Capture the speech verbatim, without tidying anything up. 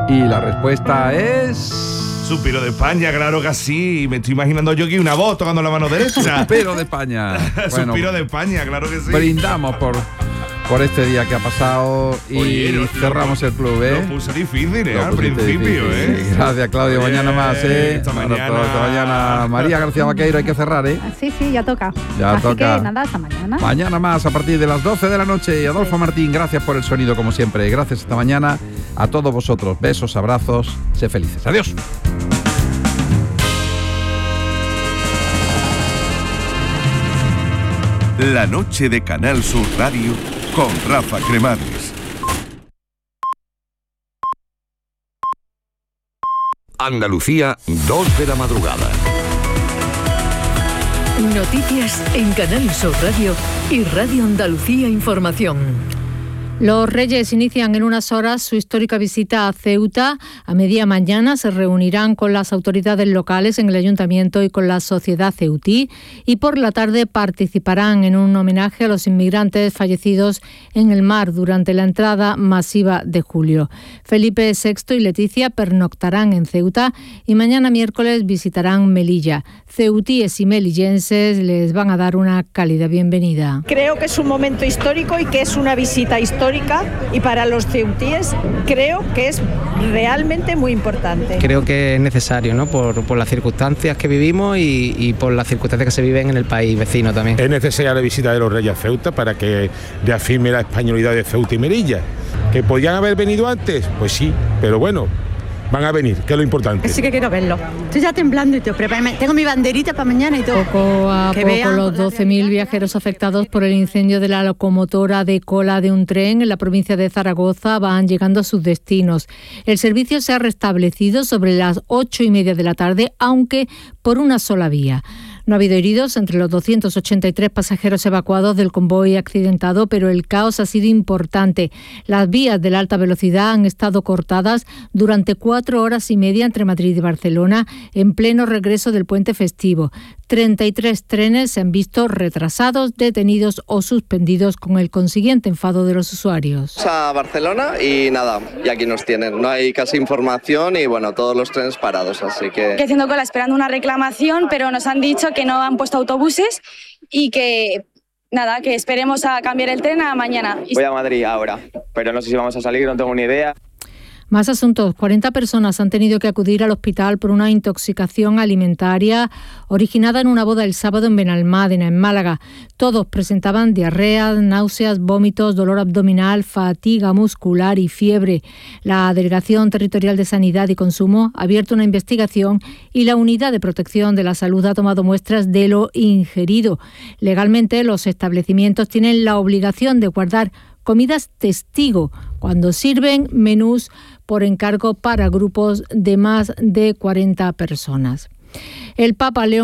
Y la respuesta es... Suspiro de España, claro que sí. Me estoy imaginando yo aquí una voz tocando la mano derecha. Suspiro de España. Bueno, Suspiro de España, claro que sí. Brindamos por, por este día que ha pasado y Oye, lo, cerramos lo, el club, ¿eh? Lo puse difícil, ¿eh? Al principio, difícil, ¿eh? Sí. Gracias, Claudio. Oye, mañana más, ¿eh? Esta mañana. Esta mañana. María García Vaqueiro, hay que cerrar, ¿eh? Sí, sí, ya toca. Ya Así toca. que nada, hasta mañana. Mañana más a partir de las doce de la noche. Y Adolfo sí. Martín, gracias por el sonido, como siempre. Gracias esta mañana a todos vosotros. Besos, abrazos. Sé felices. Adiós. La noche de Canal Sur Radio con Rafa Cremades. Andalucía, dos de la madrugada. Noticias en Canal Sur Radio y Radio Andalucía Información. Los Reyes inician en unas horas su histórica visita a Ceuta. A media mañana se reunirán con las autoridades locales en el ayuntamiento y con la sociedad ceutí, y por la tarde participarán en un homenaje a los inmigrantes fallecidos en el mar durante la entrada masiva de julio. Felipe sexto y Leticia pernoctarán en Ceuta y mañana miércoles visitarán Melilla. Ceutíes y melillenses les van a dar una cálida bienvenida. Creo que es un momento histórico y que es una visita histórica. Y para los ceutíes creo que es realmente muy importante. Creo que es necesario, ¿no? Por, por las circunstancias que vivimos y, y por las circunstancias que se viven en el país vecino también. Es necesaria la visita de los Reyes a Ceuta para que reafirme la españolidad de Ceuta y Melilla. ¿Que podían haber venido antes? Pues sí, pero bueno, van a venir, que es lo importante. Sí que quiero verlo. Estoy ya temblando y todo. Tengo mi banderita para mañana y todo. Poco a que poco los doce mil viajeros afectados por el incendio de la locomotora de cola de un tren en la provincia de Zaragoza van llegando a sus destinos. El servicio se ha restablecido sobre las ocho y media de la tarde, aunque por una sola vía. No ha habido heridos entre los doscientos ochenta y tres pasajeros evacuados del convoy accidentado, pero el caos ha sido importante. Las vías de la alta velocidad han estado cortadas durante cuatro horas y media entre Madrid y Barcelona, en pleno regreso del puente festivo. treinta y tres trenes se han visto retrasados, detenidos o suspendidos, con el consiguiente enfado de los usuarios. A Barcelona y nada, y aquí nos tienen. No hay casi información y bueno, todos los trenes parados, así que... Que haciendo cola esperando una reclamación, pero nos han dicho que no han puesto autobuses y que nada, que esperemos a cambiar el tren a mañana. Voy a Madrid ahora, pero no sé si vamos a salir, no tengo ni idea. Más asuntos. cuarenta personas han tenido que acudir al hospital por una intoxicación alimentaria originada en una boda el sábado en Benalmádena, en Málaga. Todos presentaban diarrea, náuseas, vómitos, dolor abdominal, fatiga muscular y fiebre. La Delegación Territorial de Sanidad y Consumo ha abierto una investigación y la Unidad de Protección de la Salud ha tomado muestras de lo ingerido. Legalmente, los establecimientos tienen la obligación de guardar comidas testigo cuando sirven menús por encargo para grupos de más de cuarenta personas. El Papa León